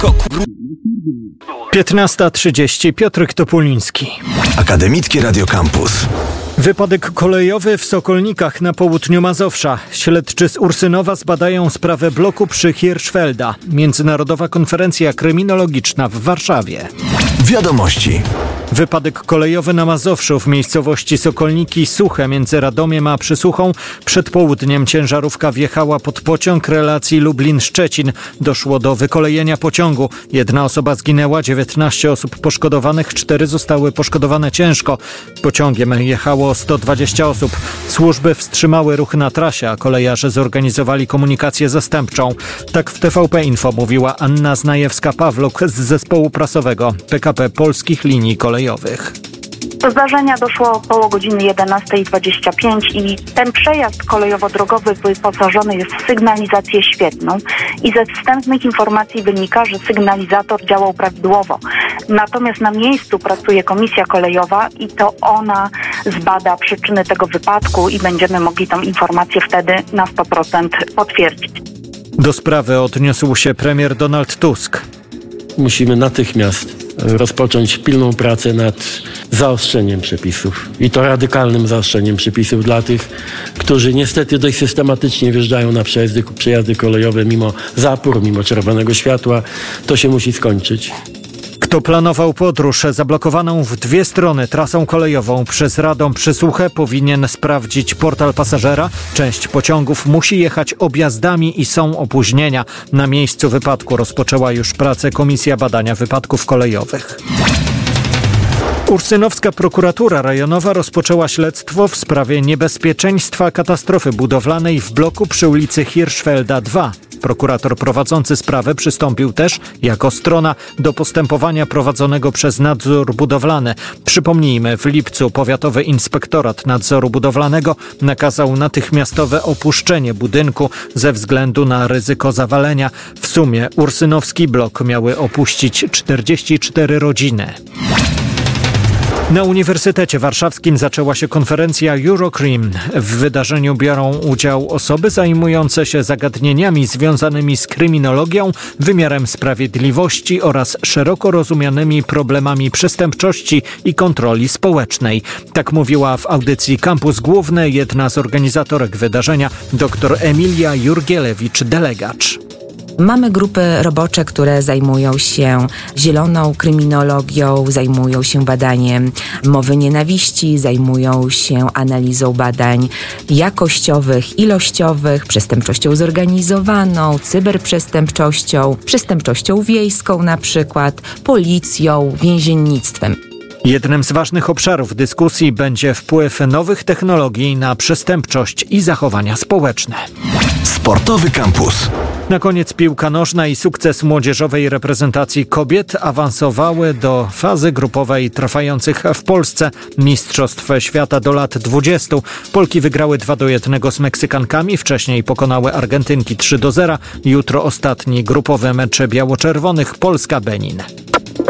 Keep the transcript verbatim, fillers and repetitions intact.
piętnasta trzydzieści. Piotrek Topuliński. Akademickie Radio Campus. Wypadek kolejowy w Sokolnikach na południu Mazowsza. Śledczy z Ursynowa zbadają sprawę bloku przy Hirschfelda. Międzynarodowa Konferencja Kryminologiczna w Warszawie. Wiadomości. Wypadek kolejowy na Mazowszu w miejscowości Sokolniki Suche między Radomiem a Przysuchą. Przed południem ciężarówka wjechała pod pociąg relacji Lublin-Szczecin. Doszło do wykolejenia pociągu. Jedna osoba zginęła, dziewiętnaście osób poszkodowanych, cztery zostały poszkodowane ciężko. Pociągiem jechało sto dwadzieścia osób. Służby wstrzymały ruch na trasie, a kolejarze zorganizowali komunikację zastępczą. Tak w T V P Info mówiła Anna Znajewska-Pawluk z zespołu prasowego P K P Polskich Linii Kolejowych. Do zdarzenia doszło około godziny jedenasta dwadzieścia pięć i ten przejazd kolejowo-drogowy wyposażony jest w sygnalizację świetną i ze wstępnych informacji wynika, że sygnalizator działał prawidłowo. Natomiast na miejscu pracuje komisja kolejowa i to ona zbada przyczyny tego wypadku i będziemy mogli tą informację wtedy na sto procent potwierdzić. Do sprawy odniósł się premier Donald Tusk. Musimy natychmiast rozpocząć pilną pracę nad zaostrzeniem przepisów i to radykalnym zaostrzeniem przepisów dla tych, którzy niestety dość systematycznie wjeżdżają na przejazdy, przejazdy kolejowe mimo zapór, mimo czerwonego światła. To się musi skończyć. Kto planował podróż zablokowaną w dwie strony trasą kolejową przez Radom Przysuchę, powinien sprawdzić portal pasażera. Część pociągów musi jechać objazdami i są opóźnienia. Na miejscu wypadku rozpoczęła już pracę Komisja Badania Wypadków Kolejowych. Ursynowska prokuratura rejonowa rozpoczęła śledztwo w sprawie niebezpieczeństwa katastrofy budowlanej w bloku przy ulicy Hirschfelda dwa. Prokurator prowadzący sprawę przystąpił też, jako strona, do postępowania prowadzonego przez nadzór budowlany. Przypomnijmy, w lipcu Powiatowy Inspektorat Nadzoru Budowlanego nakazał natychmiastowe opuszczenie budynku ze względu na ryzyko zawalenia. W sumie ursynowski blok miały opuścić czterdzieści cztery rodziny. Na Uniwersytecie Warszawskim zaczęła się konferencja Eurocrim. W wydarzeniu biorą udział osoby zajmujące się zagadnieniami związanymi z kryminologią, wymiarem sprawiedliwości oraz szeroko rozumianymi problemami przestępczości i kontroli społecznej. Tak mówiła w audycji Campus Główny jedna z organizatorek wydarzenia, dr Emilia Jurgielewicz-Delegacz. Mamy grupy robocze, które zajmują się zieloną kryminologią, zajmują się badaniem mowy nienawiści, zajmują się analizą badań jakościowych, ilościowych, przestępczością zorganizowaną, cyberprzestępczością, przestępczością wiejską na przykład, policją, więziennictwem. Jednym z ważnych obszarów dyskusji będzie wpływ nowych technologii na przestępczość i zachowania społeczne. Sportowy Campus. Na koniec piłka nożna i sukces młodzieżowej reprezentacji kobiet awansowały do fazy grupowej trwających w Polsce Mistrzostw Świata do lat dwudziestu. Polki wygrały dwa do jednego z Meksykankami, wcześniej pokonały Argentynki trzy do zera. Jutro ostatni grupowy mecz biało-czerwonych Polska-Benin.